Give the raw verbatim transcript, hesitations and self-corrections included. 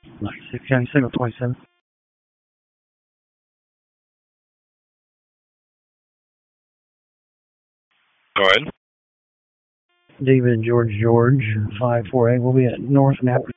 ninety-six County Signal twenty-seven. Go ahead. David George George five four eight. We'll be at North Napa